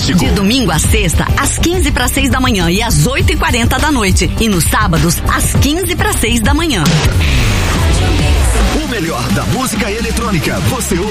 Clássico. De domingo a sexta, às 15:06 da manhã e às 8:40 da noite. E nos sábados, às 15:06 da manhã. O melhor da música eletrônica. Você